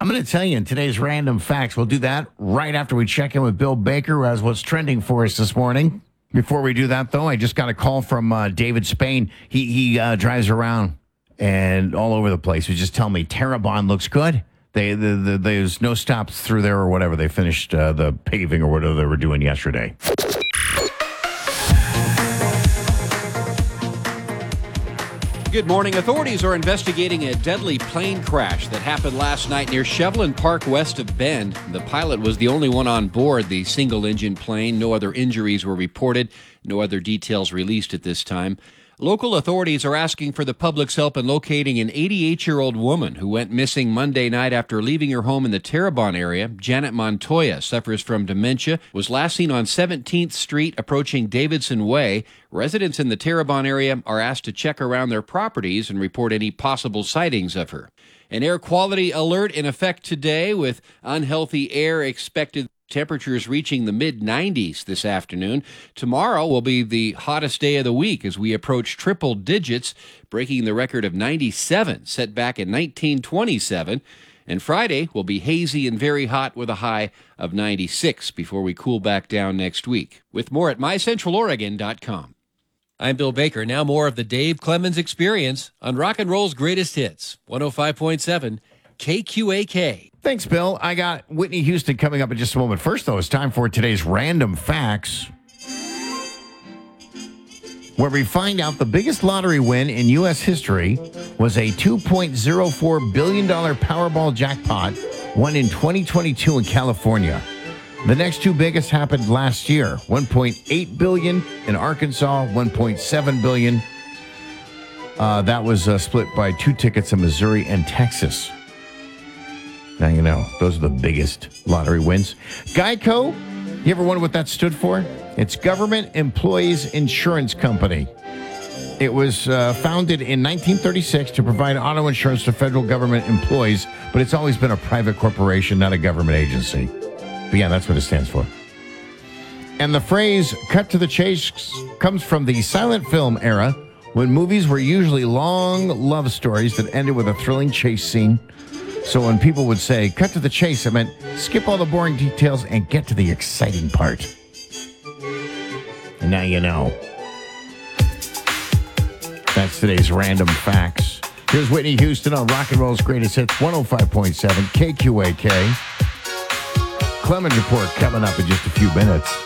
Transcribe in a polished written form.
I'm going to tell you in today's random facts. We'll do that right after we check in with Bill Baker, who has what's trending for us this morning. Before we do that, though, I just got a call from David Spain. He drives around and all over the place. He just telling me Terrebonne looks good. There's no stops through there or whatever. They finished the paving or whatever they were doing yesterday. Good morning. Authorities are investigating a deadly plane crash that happened last night near Shevlin Park west of Bend. The pilot was the only one on board the single-engine plane. No other injuries were reported. No other details released at this time. Local authorities are asking for the public's help in locating an 88-year-old woman who went missing Monday night after leaving her home in the Terrebonne area. Janet Montoya suffers from dementia, was last seen on 17th Street approaching Davidson Way. Residents in the Terrebonne area are asked to check around their properties and report any possible sightings of her. An air quality alert in effect today with unhealthy air expected. Temperatures reaching the mid-90s this afternoon. Tomorrow will be the hottest day of the week as we approach triple digits, breaking the record of 97 set back in 1927. And Friday will be hazy and very hot with a high of 96 before we cool back down next week. With more at mycentraloregon.com. I'm Bill Baker. Now more of the Dave Clemens Experience on Rock and Roll's Greatest Hits, 105.7 KQAK. Thanks, Bill. I got Whitney Houston coming up in just a moment. First, though, it's time for today's Random Facts, where we find out the biggest lottery win in U.S. history was a $2.04 billion Powerball jackpot won in 2022 in California. The next two biggest happened last year, $1.8 billion in Arkansas, $1.7 billion. That was split by two tickets in Missouri and Texas. Now you know, those are the biggest lottery wins. Geico, you ever wonder what that stood for? It's Government Employees Insurance Company. It was founded in 1936 to provide auto insurance to federal government employees, but it's always been a private corporation, not a government agency. But yeah, that's what it stands for. And the phrase cut to the chase comes from the silent film era, when movies were usually long love stories that ended with a thrilling chase scene. So when people would say, cut to the chase, it meant skip all the boring details and get to the exciting part. And now you know. That's today's Random Facts. Here's Whitney Houston on Rock and Roll's Greatest Hits, 105.7 KQAK. Clemens Report coming up in just a few minutes.